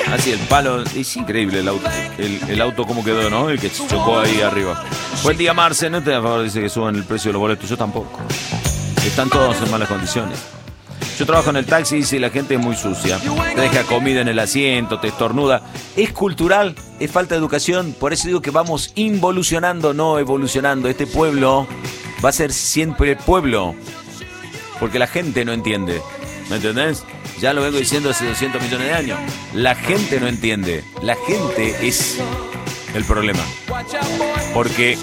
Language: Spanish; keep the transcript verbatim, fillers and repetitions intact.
Así el palo, es increíble el auto, el, el auto cómo quedó, ¿no? El que chocó ahí arriba. Buen día, Marce, no te a favor, dice que suban el precio de los boletos, yo tampoco. Están todos en malas condiciones. Yo trabajo en el taxi y la gente es muy sucia. Te deja comida en el asiento, te estornuda. Es cultural, es falta de educación. Por eso digo que vamos involucionando, no evolucionando. Este pueblo va a ser siempre pueblo. Porque la gente no entiende. ¿Me entendés? Ya lo vengo diciendo hace doscientos millones de años. La gente no entiende. La gente es el problema. Porque